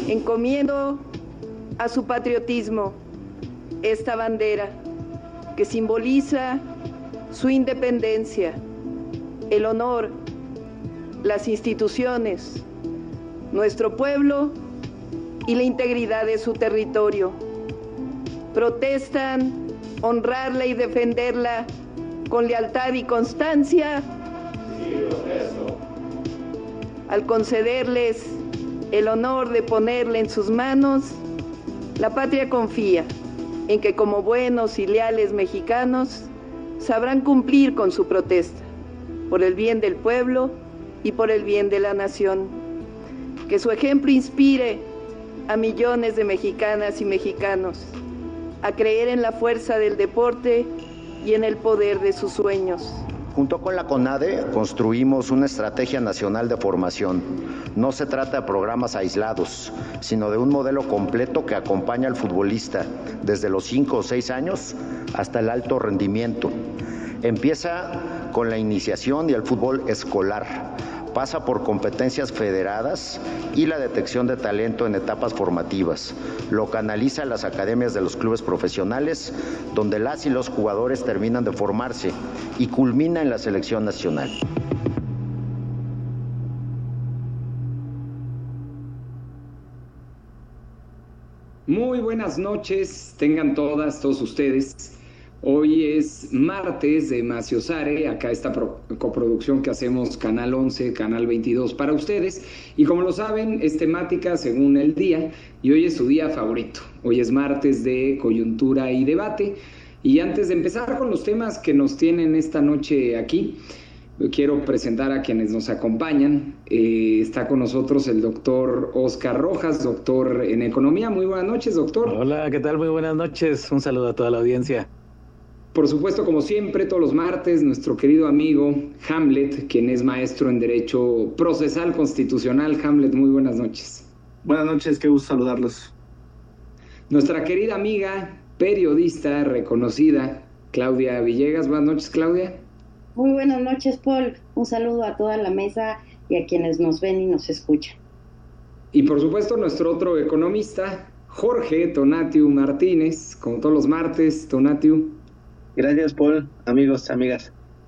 Encomiendo a su patriotismo esta bandera que simboliza su independencia, el honor, las instituciones, nuestro pueblo y la integridad de su territorio. Protestan honrarla y defenderla con lealtad y constancia. Sí, protesto. Al concederles el honor de ponerla en sus manos, la patria confía en que como buenos y leales mexicanos sabrán cumplir con su protesta por el bien del pueblo y por el bien de la nación. Que su ejemplo inspire a millones de mexicanas y mexicanos a creer en la fuerza del deporte y en el poder de sus sueños. Junto con la CONADE construimos una estrategia nacional de formación. No se trata de programas aislados, sino de un modelo completo que acompaña al futbolista desde los 5 o 6 años hasta el alto rendimiento. Empieza con la iniciación y el fútbol escolar. Pasa por competencias federadas y la detección de talento en etapas formativas. Lo canaliza en las academias de los clubes profesionales, donde las y los jugadores terminan de formarse y culmina en la selección nacional. Muy buenas noches, tengan todos ustedes. Hoy es martes de Maciosare, acá esta coproducción que hacemos Canal 11, Canal 22 para ustedes. Y como lo saben, es temática según el día y hoy es su día favorito. Hoy es martes de coyuntura y debate. Y antes de empezar con los temas que nos tienen esta noche aquí, quiero presentar a quienes nos acompañan. Está con nosotros el doctor Oscar Rojas, doctor en Economía. Muy buenas noches, doctor. Hola, ¿qué tal? Muy buenas noches. Un saludo a toda la audiencia. Por supuesto, como siempre, todos los martes, nuestro querido amigo Hamlet, quien es maestro en Derecho Procesal Constitucional. Hamlet, muy buenas noches. Buenas noches, qué gusto saludarlos. Nuestra querida amiga, periodista reconocida, Claudia Villegas. Buenas noches, Claudia. Muy buenas noches, Paul. Un saludo a toda la mesa y a quienes nos ven y nos escuchan. Y por supuesto, nuestro otro economista, Jorge Tonatiu Martínez, como todos los martes. Tonatiu. Gracias, Paul, amigos, amigas.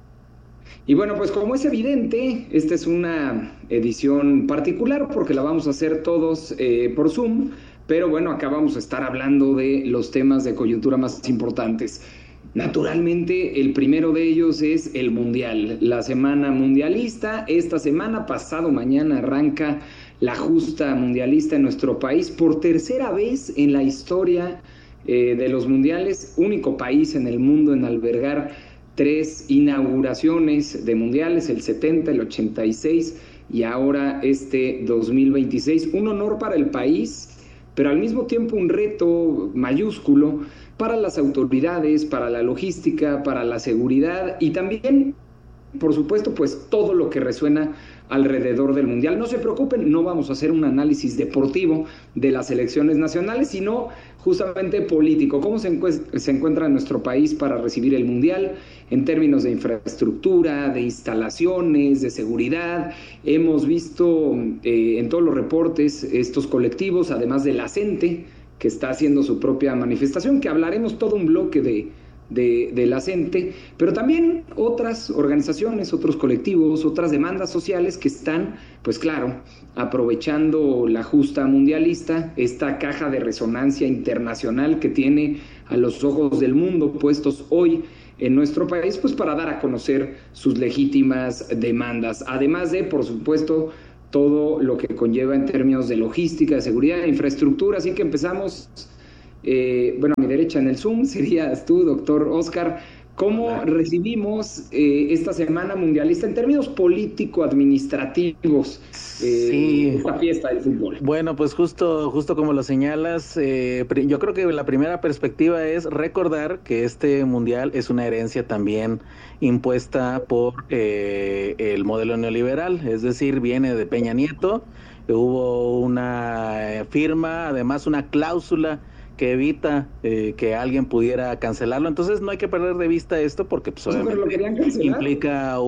Y bueno, pues como es evidente, esta es una edición particular porque la vamos a hacer todos por Zoom, pero bueno, acá vamos a estar hablando de los temas de coyuntura más importantes. Naturalmente, el primero de ellos es el Mundial, la semana mundialista. Esta semana, pasado mañana, arranca la justa mundialista en nuestro país por tercera vez en la historia de los mundiales, único país en el mundo en albergar 3 inauguraciones de mundiales, el 70, el 86 y ahora este 2026. Un honor para el país, pero al mismo tiempo un reto mayúsculo para las autoridades, para la logística, para la seguridad y también, por supuesto, pues todo lo que resuena alrededor del Mundial. No se preocupen, no vamos a hacer un análisis deportivo de las selecciones nacionales, sino justamente político. ¿Cómo se encuentra nuestro país para recibir el Mundial en términos de infraestructura, de instalaciones, de seguridad? Hemos visto en todos los reportes estos colectivos, además de la CENTE, que está haciendo su propia manifestación, que hablaremos todo un bloque de la CENTE, pero también otras organizaciones, otros colectivos, otras demandas sociales que están, pues claro, aprovechando la justa mundialista, esta caja de resonancia internacional que tiene a los ojos del mundo puestos hoy en nuestro país, pues para dar a conocer sus legítimas demandas, además de, por supuesto, todo lo que conlleva en términos de logística, de seguridad, de infraestructura. Así que empezamos. Bueno, a mi derecha en el Zoom serías tú, doctor Oscar. ¿Cómo recibimos esta semana mundialista en términos político-administrativos esta fiesta del fútbol? Bueno, pues justo como lo señalas, yo creo que la primera perspectiva es recordar que este mundial es una herencia también impuesta por el modelo neoliberal, es decir, viene de Peña Nieto. Hubo una firma, además una cláusula que evita que alguien pudiera cancelarlo. Entonces no hay que perder de vista esto porque pues obviamente implica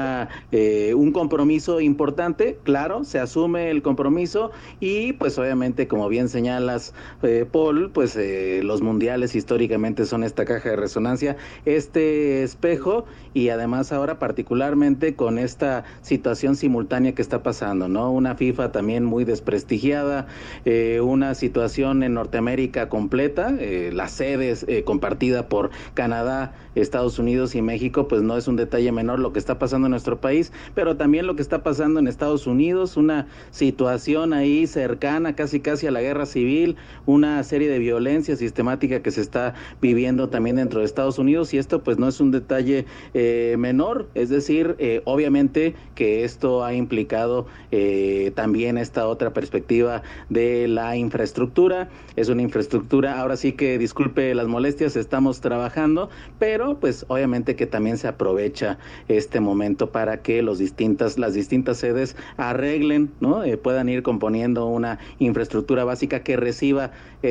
un compromiso importante. Claro, se asume el compromiso y pues obviamente, como bien señalas, Paul, pues los mundiales históricamente son esta caja de resonancia, este espejo, y además ahora particularmente con esta situación simultánea que está pasando, ¿no? Una FIFA también muy desprestigiada, una situación en Norteamérica completa, la sede compartida por Canadá, Estados Unidos y México, pues no es un detalle menor lo que está pasando en nuestro país, pero también lo que está pasando en Estados Unidos, una situación ahí cercana casi a la guerra civil, una serie de violencia sistemática que se está viviendo también dentro de Estados Unidos, y esto pues no es un detalle menor, es decir, obviamente que esto ha implicado también esta otra perspectiva de la infraestructura. Es una infraestructura, ahora sí que disculpe las molestias, estamos trabajando, pero pues obviamente que también se aprovecha este momento para que las distintas sedes arreglen, ¿no? Puedan ir componiendo una infraestructura básica que reciba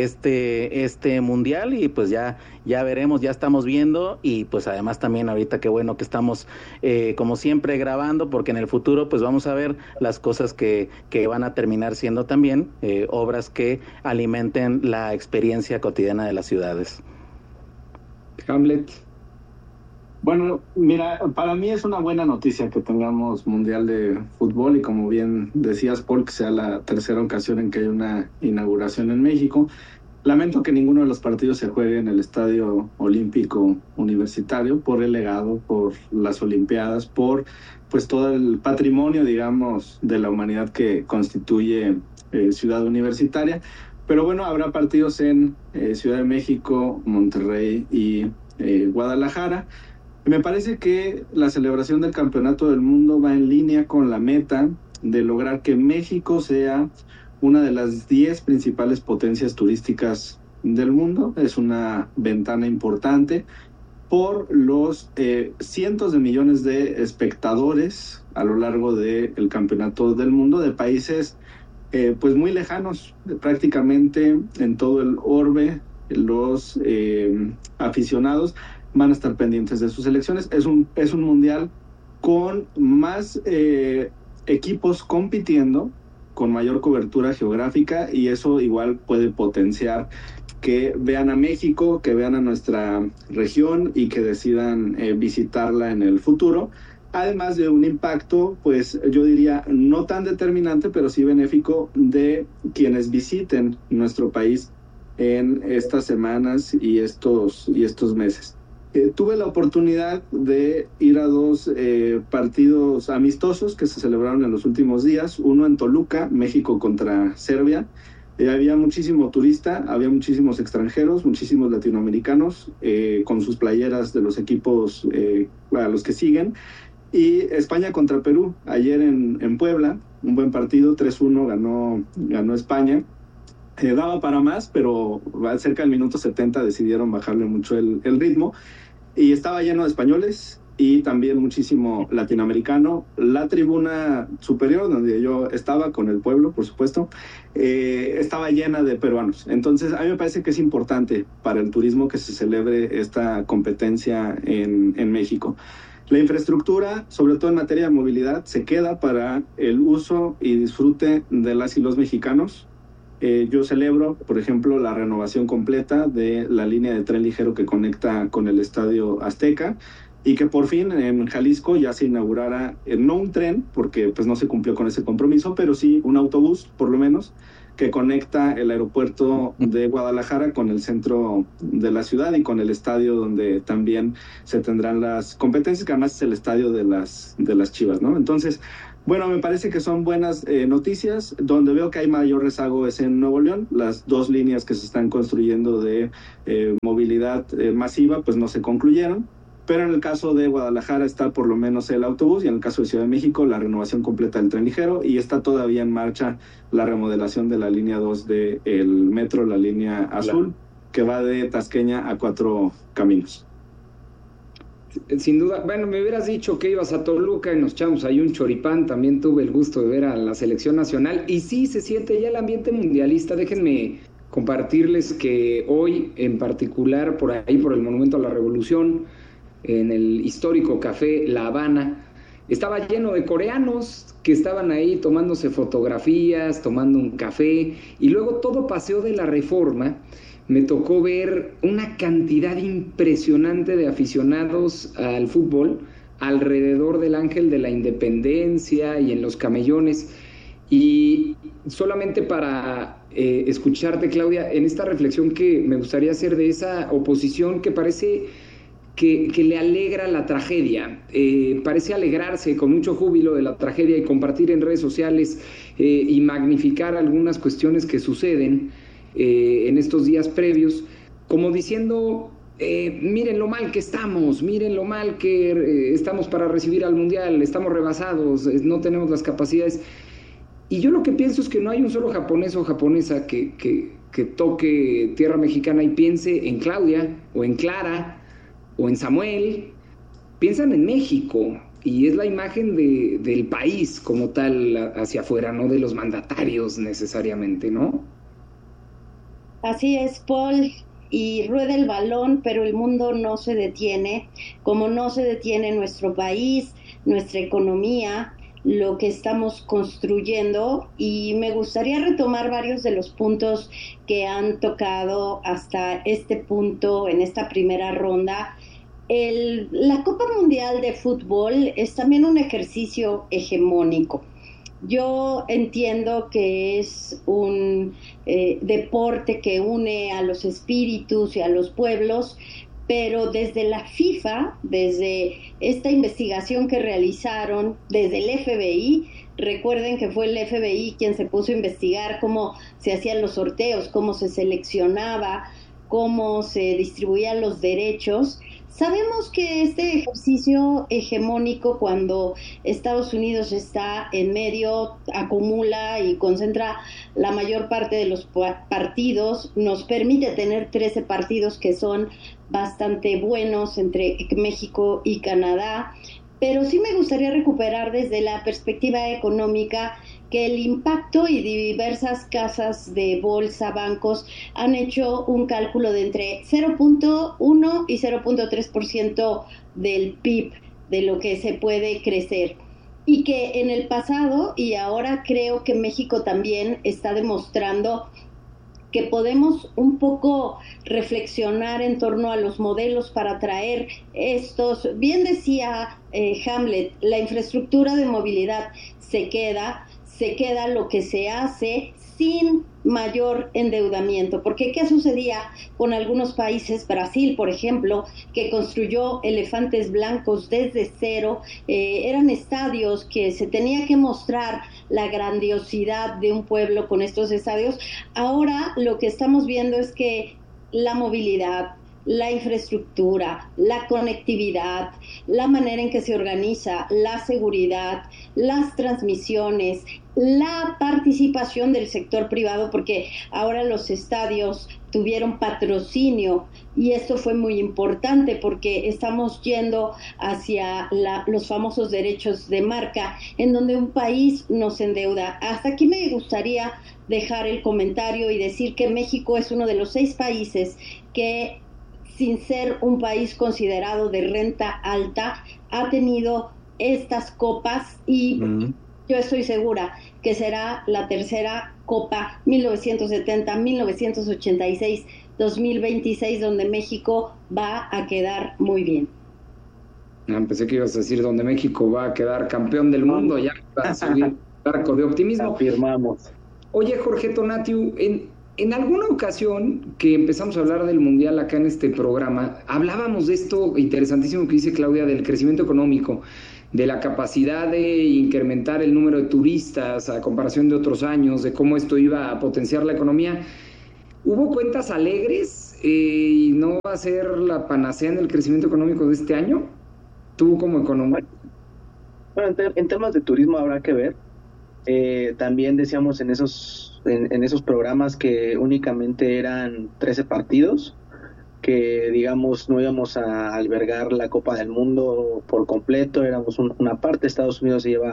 este mundial, y pues ya veremos, ya estamos viendo, y pues además también ahorita qué bueno que estamos como siempre grabando, porque en el futuro pues vamos a ver las cosas que van a terminar siendo también obras que alimenten la experiencia cotidiana de las ciudades. Hamlet. Bueno, mira, para mí es una buena noticia que tengamos Mundial de Fútbol, y como bien decías, Paul, que sea la tercera ocasión en que hay una inauguración en México. Lamento que ninguno de los partidos se juegue en el Estadio Olímpico Universitario por el legado, por las Olimpiadas, por pues todo el patrimonio, digamos, de la humanidad que constituye Ciudad Universitaria. Pero bueno, habrá partidos en Ciudad de México, Monterrey y Guadalajara. Me parece que la celebración del Campeonato del Mundo va en línea con la meta de lograr que México sea una de las 10 principales potencias turísticas del mundo. Es una ventana importante por los cientos de millones de espectadores a lo largo del Campeonato del Mundo de países pues muy lejanos, prácticamente en todo el orbe. Los aficionados van a estar pendientes de sus selecciones. Es un mundial con más equipos compitiendo, con mayor cobertura geográfica, y eso igual puede potenciar que vean a México, que vean a nuestra región y que decidan visitarla en el futuro. Además de un impacto, pues yo diría no tan determinante, pero sí benéfico de quienes visiten nuestro país en estas semanas y estos meses. Tuve la oportunidad de ir a 2 partidos amistosos que se celebraron en los últimos días, uno en Toluca, México contra Serbia. Había muchísimo turista, había muchísimos extranjeros, muchísimos latinoamericanos con sus playeras de los equipos a los que siguen. Y España contra Perú, ayer en Puebla, un buen partido, 3-1 ganó España. Daba para más, pero cerca del minuto 70 decidieron bajarle mucho el ritmo, y estaba lleno de españoles y también muchísimo latinoamericano. La tribuna superior, donde yo estaba con el pueblo, por supuesto, estaba llena de peruanos. Entonces a mí me parece que es importante para el turismo que se celebre esta competencia en México. La infraestructura, sobre todo en materia de movilidad, se queda para el uso y disfrute de las y los mexicanos. Yo celebro, por ejemplo, la renovación completa de la línea de tren ligero que conecta con el Estadio Azteca, y que por fin en Jalisco ya se inaugurara, no un tren, porque pues no se cumplió con ese compromiso, pero sí un autobús, por lo menos, que conecta el aeropuerto de Guadalajara con el centro de la ciudad y con el estadio donde también se tendrán las competencias, que además es el estadio de las Chivas, ¿no? Entonces, bueno, me parece que son buenas noticias. Donde veo que hay mayor rezago es en Nuevo León. Las 2 líneas que se están construyendo de movilidad masiva pues no se concluyeron, pero en el caso de Guadalajara está por lo menos el autobús, y en el caso de Ciudad de México la renovación completa del tren ligero, y está todavía en marcha la remodelación de la línea 2 del metro, la línea azul, que va de Tasqueña a 4 Caminos. Sin duda, bueno, me hubieras dicho que ibas a Toluca y nos echamos ahí un choripán. También tuve el gusto de ver a la selección nacional, y sí se siente ya el ambiente mundialista. Déjenme compartirles que hoy, en particular, por ahí, por el Monumento a la Revolución, en el histórico Café La Habana, estaba lleno de coreanos que estaban ahí tomándose fotografías, tomando un café, y luego todo Paseo de la Reforma me tocó ver una cantidad impresionante de aficionados al fútbol alrededor del Ángel de la Independencia y en los camellones. Y solamente para escucharte, Claudia, en esta reflexión que me gustaría hacer de esa oposición que parece que le alegra la tragedia, parece alegrarse con mucho júbilo de la tragedia y compartir en redes sociales y magnificar algunas cuestiones que suceden en estos días previos, como diciendo, miren lo mal que estamos, miren lo mal que estamos para recibir al Mundial, estamos rebasados, no tenemos las capacidades. Y yo lo que pienso es que no hay un solo japonés o japonesa que toque tierra mexicana y piense en Claudia o en Clara o en Samuel, piensan en México, y es la imagen del país como tal hacia afuera, no de los mandatarios necesariamente, ¿no? Así es, Paul, y rueda el balón, pero el mundo no se detiene, como no se detiene nuestro país, nuestra economía, lo que estamos construyendo, y me gustaría retomar varios de los puntos que han tocado hasta este punto en esta primera ronda. La Copa Mundial de Fútbol es también un ejercicio hegemónico. Yo entiendo que es un deporte que une a los espíritus y a los pueblos, pero desde la FIFA, desde esta investigación que realizaron, desde el FBI, recuerden que fue el FBI quien se puso a investigar cómo se hacían los sorteos, cómo se seleccionaba, cómo se distribuían los derechos. Sabemos que este ejercicio hegemónico, cuando Estados Unidos está en medio, acumula y concentra la mayor parte de los partidos, nos permite tener 13 partidos que son bastante buenos entre México y Canadá, pero sí me gustaría recuperar desde la perspectiva económica que el impacto y diversas casas de bolsa, bancos, han hecho un cálculo de entre 0.1 y 0.3% del PIB, de lo que se puede crecer. Y que en el pasado, y ahora creo que México también está demostrando que podemos un poco reflexionar en torno a los modelos para traer estos, bien decía Hamlet, la infraestructura de movilidad se queda lo que se hace sin mayor endeudamiento, porque ¿qué sucedía con algunos países? Brasil, por ejemplo, que construyó elefantes blancos desde cero, eran estadios que se tenía que mostrar la grandiosidad de un pueblo con estos estadios. Ahora lo que estamos viendo es que la movilidad, la infraestructura, la conectividad, la manera en que se organiza, la seguridad, las transmisiones, la participación del sector privado, porque ahora los estadios tuvieron patrocinio y esto fue muy importante porque estamos yendo hacia los famosos derechos de marca, en donde un país nos endeuda. Hasta aquí me gustaría dejar el comentario y decir que México es uno de los 6 países que, sin ser un país considerado de renta alta, ha tenido estas copas y yo estoy segura que será la tercera copa, 1970, 1986, 2026, donde México va a quedar muy bien. Pensé que ibas a decir donde México va a quedar campeón del mundo, ya va a subir el arco de optimismo. Afirmamos. Oye, Jorge Tonatiu, en alguna ocasión que empezamos a hablar del Mundial acá en este programa, hablábamos de esto interesantísimo que dice Claudia, del crecimiento económico, de la capacidad de incrementar el número de turistas a comparación de otros años, de cómo esto iba a potenciar la economía. ¿Hubo cuentas alegres y no va a ser la panacea en el crecimiento económico de este año? ¿Tú como economista? Bueno, en temas de turismo habrá que ver. También decíamos en esos programas que únicamente eran 13 partidos, que digamos no íbamos a albergar la Copa del Mundo por completo, éramos una parte. Estados Unidos se lleva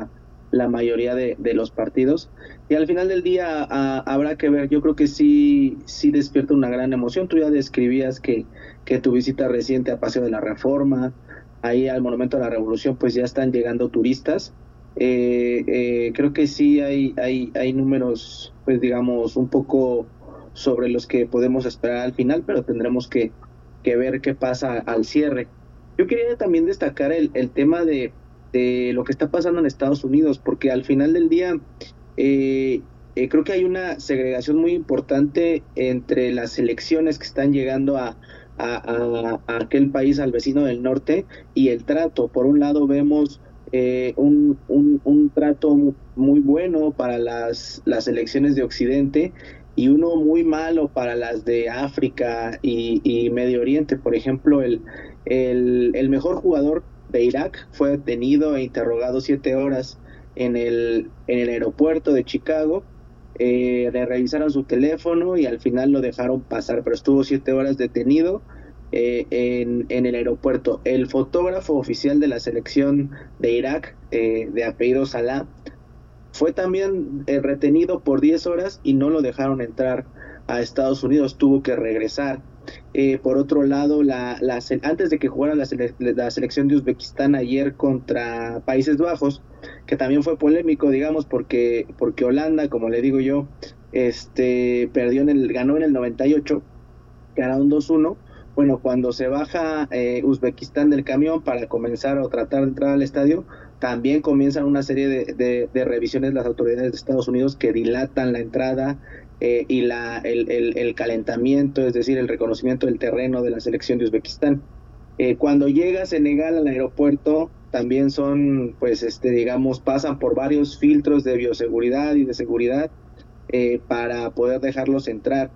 la mayoría de los partidos. Y al final del día habrá que ver. Yo creo que sí despierta una gran emoción. Tú ya describías que tu visita reciente a Paseo de la Reforma, ahí al Monumento a la Revolución, pues ya están llegando turistas. Creo que sí hay números, pues digamos, un poco sobre los que podemos esperar al final, pero tendremos que ver qué pasa al cierre. Yo quería también destacar el tema de lo que está pasando en Estados Unidos, porque al final del día creo que hay una segregación muy importante entre las selecciones que están llegando a aquel país, al vecino del norte, y el trato. Por un lado vemos un trato muy bueno para las selecciones de Occidente y uno muy malo para las de África y Medio Oriente. Por ejemplo, el mejor jugador de Irak fue detenido e interrogado 7 horas en el aeropuerto de Chicago. Le revisaron su teléfono y al final lo dejaron pasar, pero estuvo 7 horas detenido en el aeropuerto. El fotógrafo oficial de la selección de Irak, de apellido Salah, fue también retenido por 10 horas y no lo dejaron entrar a Estados Unidos, tuvo que regresar. Por otro lado, antes de que jugara la selección de Uzbekistán ayer contra Países Bajos, que también fue polémico, digamos, porque Holanda, como le digo yo, ganó en el 98, ganaron 2-1. Bueno, cuando se baja Uzbekistán del camión para comenzar o tratar de entrar al estadio, también comienzan una serie de revisiones las autoridades de Estados Unidos que dilatan la entrada y el calentamiento, es decir, el reconocimiento del terreno de la selección de Uzbekistán. Cuando llega Senegal al aeropuerto, también son, pues, digamos, pasan por varios filtros de bioseguridad y de seguridad para poder dejarlos entrar.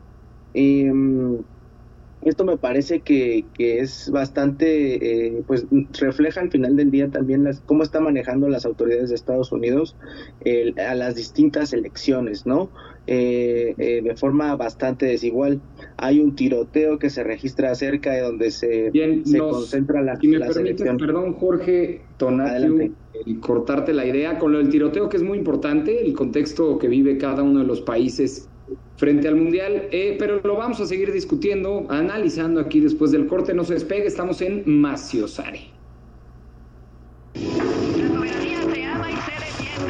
Esto me parece que es bastante, pues refleja al final del día también cómo está manejando las autoridades de Estados Unidos a las distintas elecciones, ¿no? De forma bastante desigual. Hay un tiroteo que se registra cerca de donde se concentra la selección. Perdón, Jorge Tonatiu, cortarte la idea con lo del tiroteo, que es muy importante, el contexto que vive cada uno de los países frente al Mundial, pero lo vamos a seguir discutiendo, analizando aquí después del corte. No se despegue, estamos en Maciosare. La soberanía se ama y se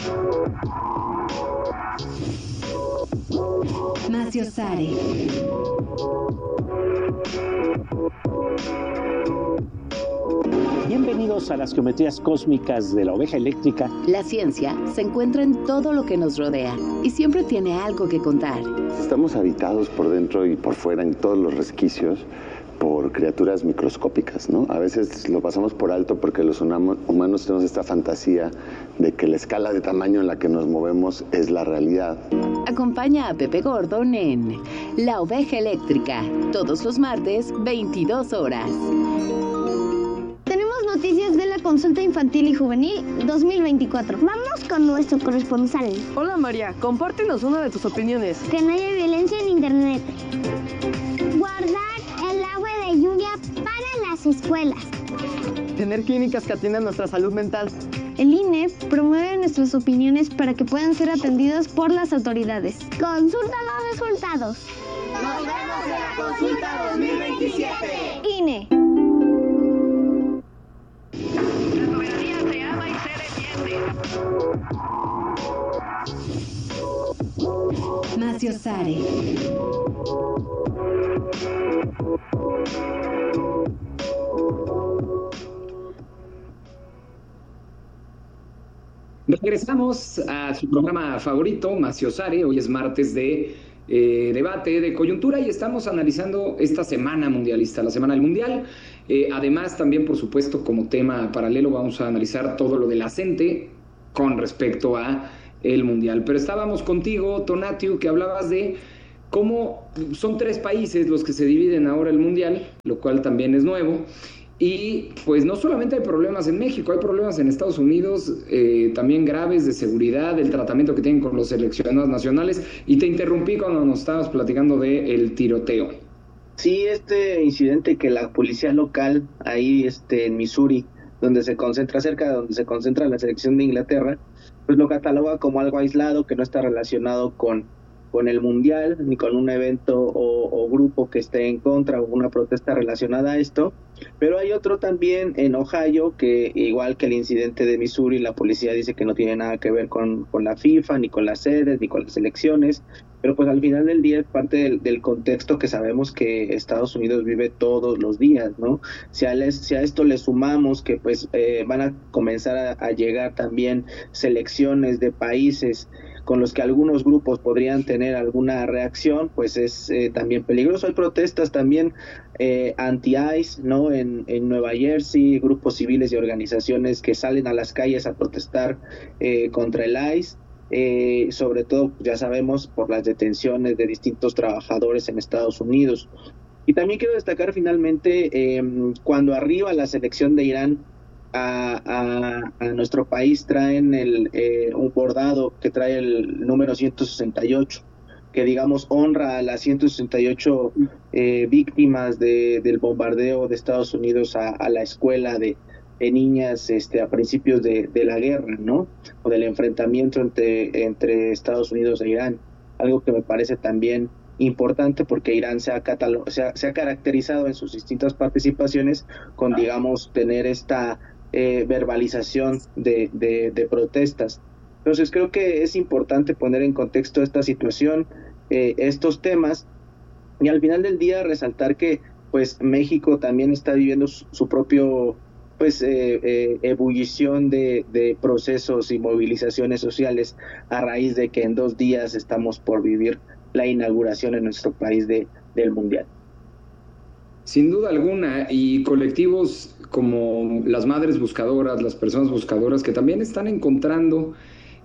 defiende. Maciosare. Bienvenidos a las geometrías cósmicas de la oveja eléctrica. La ciencia se encuentra en todo lo que nos rodea y siempre tiene algo que contar. Estamos habitados por dentro y por fuera, en todos los resquicios, por criaturas microscópicas, ¿no? A veces lo pasamos por alto porque los humanos tenemos esta fantasía de que la escala de tamaño en la que nos movemos es la realidad. Acompaña a Pepe Gordon en La Oveja Eléctrica, todos los martes, 22 horas. Tenemos noticias de la consulta infantil y juvenil 2024. Vamos con nuestro corresponsal. Hola María, compártenos una de tus opiniones. Que no haya violencia en internet. Guardar el agua de lluvia para las escuelas. Tener clínicas que atiendan nuestra salud mental. El INE promueve nuestras opiniones para que puedan ser atendidas por las autoridades. Consulta los resultados. Nos vemos en la consulta 2027. INE. La soberanía se ama y se defiende. Maciosare. Regresamos a su programa favorito, Maciosare. Hoy es martes de debate, de coyuntura, y estamos analizando esta semana mundialista, la semana del Mundial. Además, también, por supuesto, como tema paralelo, vamos a analizar todo lo de la CENTE con respecto a el Mundial. Pero estábamos contigo, Tonatiu, que hablabas de cómo son 3 países los que se dividen ahora el Mundial, lo cual también es nuevo. Y pues no solamente hay problemas en México, hay problemas en Estados Unidos, también graves de seguridad, del tratamiento que tienen con los seleccionados nacionales. Y te interrumpí cuando nos estabas platicando del tiroteo. Sí, este incidente que la policía local ahí en Missouri donde se concentra, cerca de donde se concentra la selección de Inglaterra, pues lo cataloga como algo aislado, que no está relacionado con el Mundial, ni con un evento o grupo que esté en contra o una protesta relacionada a esto. Pero hay otro también en Ohio, que igual que el incidente de Missouri, la policía dice que no tiene nada que ver con la FIFA, ni con las sedes, ni con las elecciones, pero pues al final del día es parte del contexto que sabemos que Estados Unidos vive todos los días, ¿no? Si a esto le sumamos que pues van a comenzar a llegar también selecciones de países con los que algunos grupos podrían tener alguna reacción, pues es también peligroso. Hay protestas también anti-ICE, ¿no? En Nueva Jersey, grupos civiles y organizaciones que salen a las calles a protestar contra el ICE, sobre todo, ya sabemos, por las detenciones de distintos trabajadores en Estados Unidos. Y también quiero destacar finalmente, cuando arriba la selección de Irán a nuestro país, traen un bordado que trae el número 168, que digamos honra a las 168 víctimas del bombardeo de Estados Unidos a la escuela de niñas a principios de la guerra, ¿no? O del enfrentamiento entre Estados Unidos e Irán. Algo que me parece también importante, porque Irán se ha caracterizado en sus distintas participaciones con, digamos, tener esta verbalización de protestas. Entonces creo que es importante poner en contexto esta situación, estos temas, y al final del día resaltar que pues México también está viviendo su propio ebullición de procesos y movilizaciones sociales a raíz de que en 2 días estamos por vivir la inauguración en nuestro país del Mundial. Sin duda alguna, y colectivos como las madres buscadoras, las personas buscadoras, que también están encontrando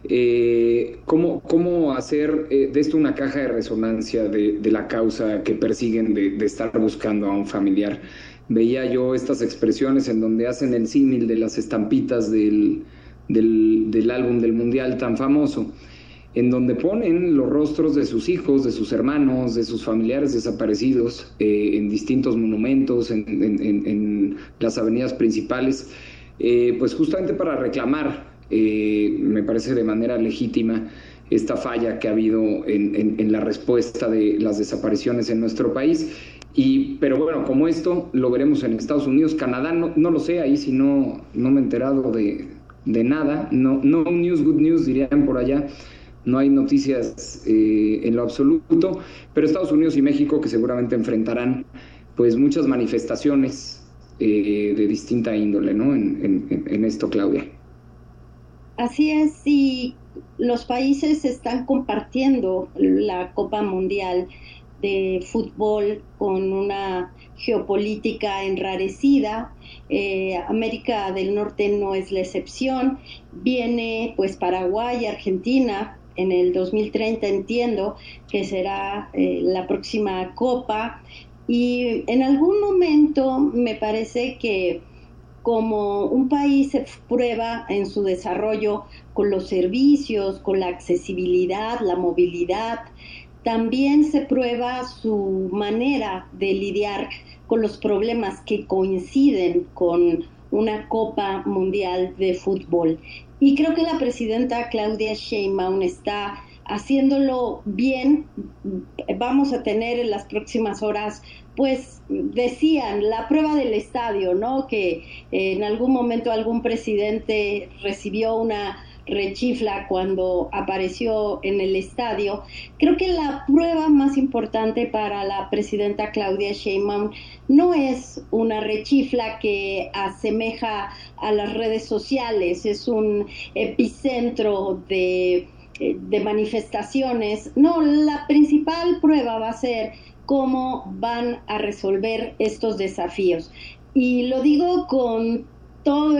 cómo hacer de esto una caja de resonancia de la causa que persiguen de estar buscando a un familiar. Veía yo estas expresiones en donde hacen el símil de las estampitas del álbum del Mundial tan famoso, en donde ponen los rostros de sus hijos, de sus hermanos, de sus familiares desaparecidos en distintos monumentos, en las avenidas principales, pues justamente para reclamar, me parece de manera legítima, esta falla que ha habido en la respuesta de las desapariciones en nuestro país. Pero bueno, como esto lo veremos en Estados Unidos, Canadá, no lo sé, ahí sí no me he enterado de nada, no news, good news dirían por allá, no hay noticias en lo absoluto, pero Estados Unidos y México, que seguramente enfrentarán pues muchas manifestaciones de distinta índole, ¿no? En esto, Claudia. Así es, y los países están compartiendo la Copa Mundial de fútbol con una geopolítica enrarecida. América del Norte no es la excepción. Viene pues Paraguay, Argentina, en el 2030 entiendo que será la próxima Copa, y en algún momento me parece que como un país se prueba en su desarrollo con los servicios, con la accesibilidad, la movilidad, también se prueba su manera de lidiar con los problemas que coinciden con una Copa Mundial de Fútbol. Y creo que la presidenta Claudia Sheinbaum está haciéndolo bien. Vamos a tener en las próximas horas, pues decían, la prueba del estadio, ¿no? Que en algún momento algún presidente recibió una rechifla cuando apareció en el estadio. Creo que la prueba más importante para la presidenta Claudia Sheinbaum no es una rechifla que asemeja a las redes sociales, es un epicentro de manifestaciones. No, la principal prueba va a ser cómo van a resolver estos desafíos. Y lo digo con toda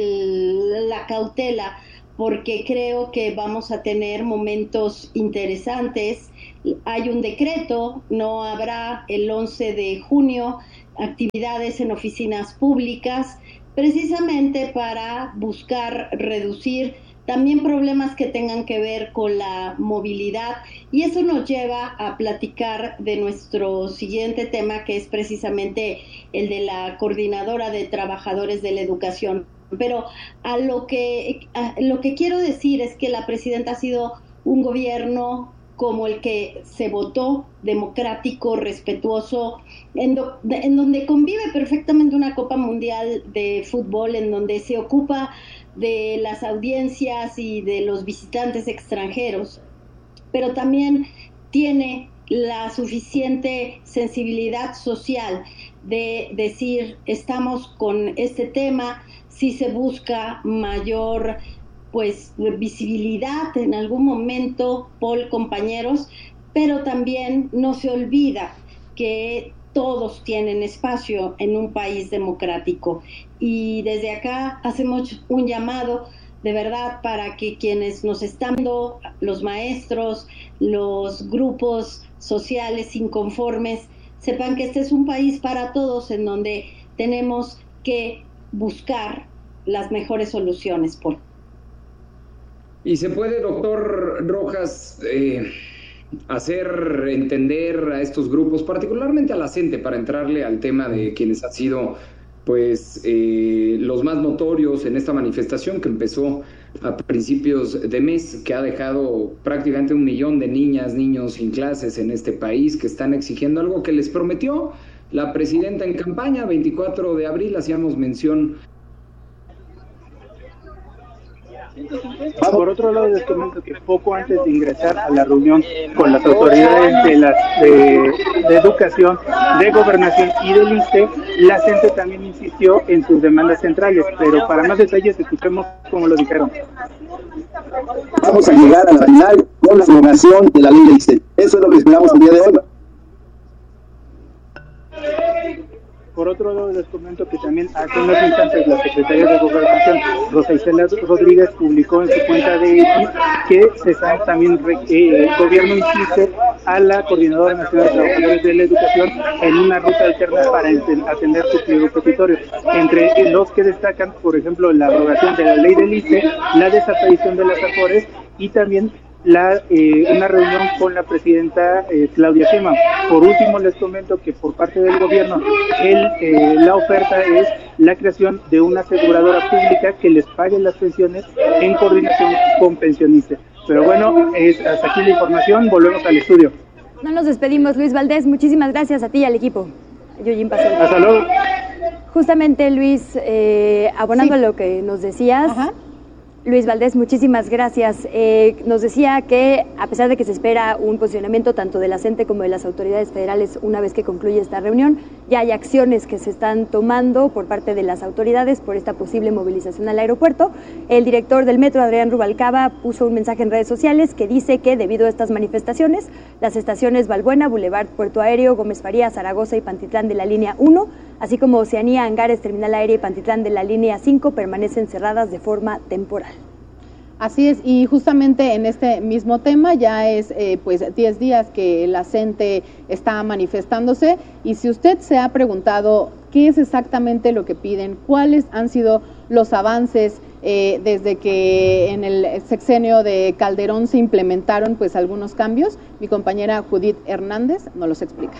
la cautela, porque creo que vamos a tener momentos interesantes. Hay un decreto, no habrá el 11 de junio actividades en oficinas públicas, precisamente para buscar reducir también problemas que tengan que ver con la movilidad, y eso nos lleva a platicar de nuestro siguiente tema, que es precisamente el de la Coordinadora de Trabajadores de la Educación Pero lo que quiero decir es que la presidenta ha sido un gobierno como el que se votó, democrático, respetuoso, en donde convive perfectamente una Copa Mundial de fútbol, en donde se ocupa de las audiencias y de los visitantes extranjeros, pero también tiene la suficiente sensibilidad social de decir, estamos con este tema, si se busca mayor visibilidad en algún momento, Paul, compañeros, pero también no se olvida que todos tienen espacio en un país democrático. Y desde acá hacemos un llamado de verdad para que quienes nos están viendo, los maestros, los grupos sociales inconformes, sepan que este es un país para todos en donde tenemos que buscar las mejores soluciones, Paul. ¿Y se puede, doctor Rojas, hacer entender a estos grupos, particularmente a la CENTE, para entrarle al tema de quienes han sido los más notorios en esta manifestación que empezó a principios de mes, que ha dejado prácticamente 1 millón de niñas, niños sin clases en este país, que están exigiendo algo que les prometió la presidenta en campaña? 24 de abril hacíamos mención. Por otro lado, les comento que poco antes de ingresar a la reunión con las autoridades de educación, de gobernación y del ISSSTE, la CENTE también insistió en sus demandas centrales, pero para más detalles escuchemos cómo lo dijeron. Vamos a llegar a la final con la derogación de la ley del ISSSTE. Eso es lo que esperamos el día de hoy. Por otro lado, les comento que también hace unos instantes la secretaria de Gobernación, Rosa Isela Rodríguez, publicó en su cuenta de X que también el gobierno insiste a la Coordinadora Nacional de Trabajadores de la Educación en una ruta alterna para atender su pliego petitorio. Entre los que destacan, por ejemplo, la abrogación de la ley del ISSSTE, la desaparición de las AFORES y también una reunión con la presidenta Claudia Sheinbaum. Por último, les comento que por parte del gobierno la oferta es la creación de una aseguradora pública que les pague las pensiones en coordinación con pensionistas. Pero bueno, hasta aquí la información, volvemos al estudio. No nos despedimos, Luis Valdés, muchísimas gracias a ti y al equipo. Yoyin Pasol. Hasta luego. Justamente, Luis, abonando a lo que nos decías. Ajá. Luis Valdés, muchísimas gracias. Nos decía que a pesar de que se espera un posicionamiento tanto de la CENTE como de las autoridades federales una vez que concluye esta reunión, ya hay acciones que se están tomando por parte de las autoridades por esta posible movilización al aeropuerto. El director del metro, Adrián Rubalcaba, puso un mensaje en redes sociales que dice que debido a estas manifestaciones, las estaciones Balbuena, Boulevard Puerto Aéreo, Gómez Farías, Zaragoza y Pantitlán de la línea 1, así como Oceanía, Angares, Terminal Aérea y Pantitlán de la línea 5 permanecen cerradas de forma temporal. Así es, y justamente en este mismo tema ya es 10 días que la CENTE está manifestándose, y si usted se ha preguntado qué es exactamente lo que piden, cuáles han sido los avances desde que en el sexenio de Calderón se implementaron algunos cambios, mi compañera Judith Hernández nos los explica.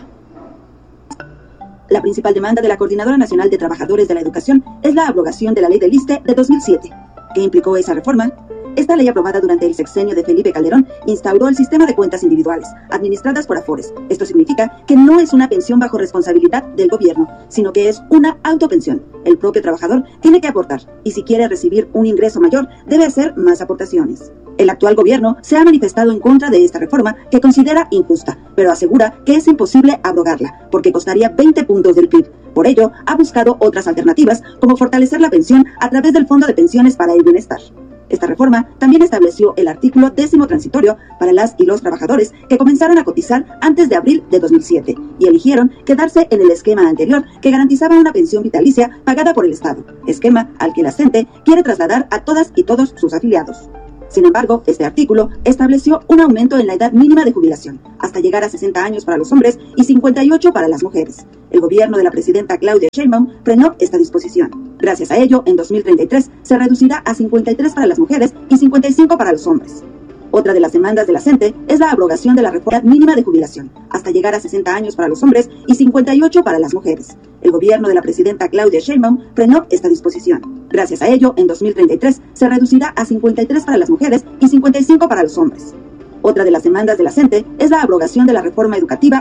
La principal demanda de la Coordinadora Nacional de Trabajadores de la Educación es la abrogación de la ley del ISSSTE de 2007. ¿Qué implicó esa reforma? Esta ley, aprobada durante el sexenio de Felipe Calderón, instauró el sistema de cuentas individuales, administradas por AFORES. Esto significa que no es una pensión bajo responsabilidad del gobierno, sino que es una autopensión. El propio trabajador tiene que aportar, y si quiere recibir un ingreso mayor, debe hacer más aportaciones. El actual gobierno se ha manifestado en contra de esta reforma, que considera injusta, pero asegura que es imposible abrogarla, porque costaría 20 puntos del PIB. Por ello, ha buscado otras alternativas, como fortalecer la pensión a través del Fondo de Pensiones para el Bienestar. Esta reforma también estableció el artículo 10º transitorio para las y los trabajadores que comenzaron a cotizar antes de abril de 2007 y eligieron quedarse en el esquema anterior, que garantizaba una pensión vitalicia pagada por el Estado, esquema al que la CENTE quiere trasladar a todas y todos sus afiliados. Sin embargo, este artículo estableció un aumento en la edad mínima de jubilación, hasta llegar a 60 años para los hombres y 58 para las mujeres. El gobierno de la presidenta Claudia Sheinbaum frenó esta disposición. Gracias a ello, en 2033 se reducirá a 53 para las mujeres y 55 para los hombres. Otra de las demandas de la CENTE es la abrogación de la reforma mínima de jubilación, hasta llegar a 60 años para los hombres y 58 para las mujeres. El gobierno de la presidenta Claudia Sheinbaum frenó esta disposición. Gracias a ello, en 2033 se reducirá a 53 para las mujeres y 55 para los hombres. Otra de las demandas de la CENTE es la abrogación de la reforma educativa